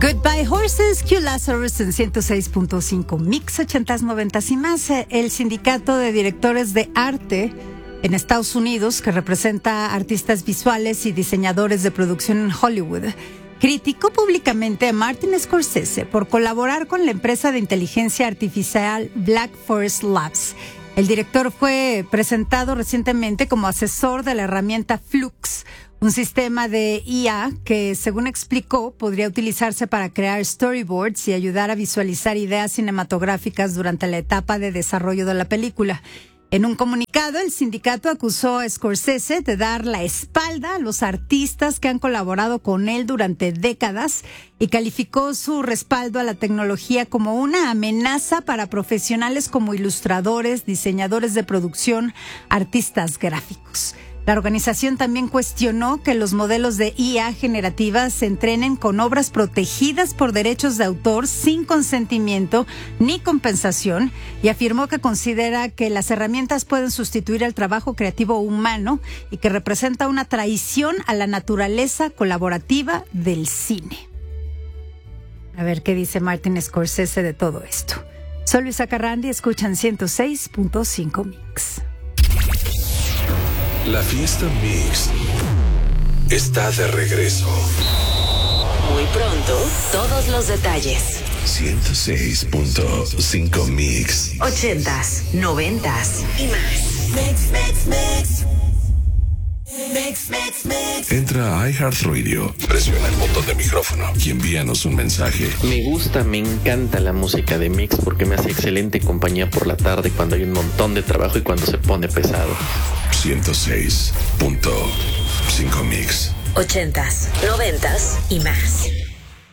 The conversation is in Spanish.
Goodbye Horses, Q Lazarus en 106.5 Mix 80s, 90s y más. El sindicato de directores de arte en Estados Unidos, que representa a artistas visuales y diseñadores de producción en Hollywood, criticó públicamente a Martin Scorsese por colaborar con la empresa de inteligencia artificial Black Forest Labs. El director fue presentado recientemente como asesor de la herramienta Flux, un sistema de IA que, según explicó, podría utilizarse para crear storyboards y ayudar a visualizar ideas cinematográficas durante la etapa de desarrollo de la película. En un comunicado, el sindicato acusó a Scorsese de dar la espalda a los artistas que han colaborado con él durante décadas y calificó su respaldo a la tecnología como una amenaza para profesionales como ilustradores, diseñadores de producción, artistas gráficos. La organización también cuestionó que los modelos de IA generativa se entrenen con obras protegidas por derechos de autor sin consentimiento ni compensación y afirmó que considera que las herramientas pueden sustituir el trabajo creativo humano y que representa una traición a la naturaleza colaborativa del cine. A ver qué dice Martin Scorsese de todo esto. Soy Luisa Carrandi, escuchan 106.5 Mix. La fiesta Mix está de regreso. Muy pronto, todos los detalles. 106.5 Mix. 80s, 90s y más. Mix, mix, mix. Mix, mix, mix. Entra a iHeartRadio, presiona el botón de micrófono y envíanos un mensaje. Me encanta la música de Mix porque me hace excelente compañía por la tarde cuando hay un montón de trabajo y cuando se pone pesado. 106.5 Mix. 80s, 90s y más.